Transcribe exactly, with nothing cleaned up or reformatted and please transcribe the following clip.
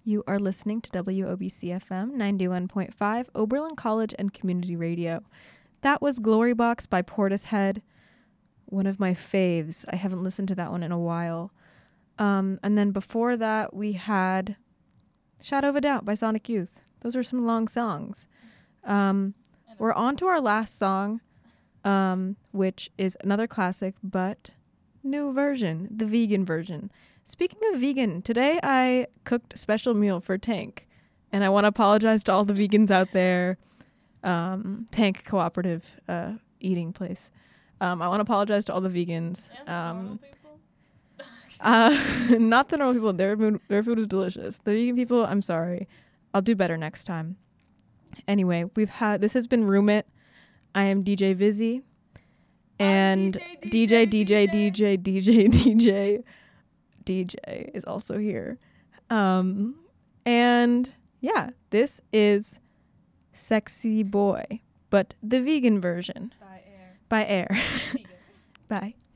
You are listening to W O B C F M ninety-one point five, Oberlin College and Community Radio. That was Glory Box by Portishead, one of my faves. I haven't listened to that one in a while. Um, and then before that, we had Shadow of a Doubt by Sonic Youth. Those are some long songs. Um, we're on to our last song, um, which is another classic, but new version, the vegan version. Speaking of vegan, today I cooked a special meal for Tank, and I want to apologize to all the vegans out there. Um, Tank Cooperative uh, Eating Place. Um, I want to apologize to all the vegans. Um, uh, not the normal people. Their food, their food is delicious. The vegan people, I'm sorry. I'll do better next time. Anyway, we've had this has been Room It. I am D J Vizzy, and D J D J D J D J D J. D J is also here. Um, and yeah, this is Sexy Boy, but the vegan version. By Air. By Air. Bye.